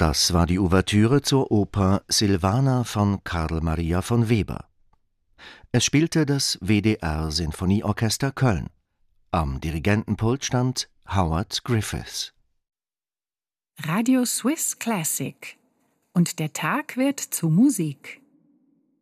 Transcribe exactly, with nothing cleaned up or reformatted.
Das war die Ouvertüre zur Oper Silvana von Karl Maria von Weber. Es spielte das W D R-Sinfonieorchester Köln. Am Dirigentenpult stand Howard Griffiths. Radio Swiss Classic. Und der Tag wird zu Musik.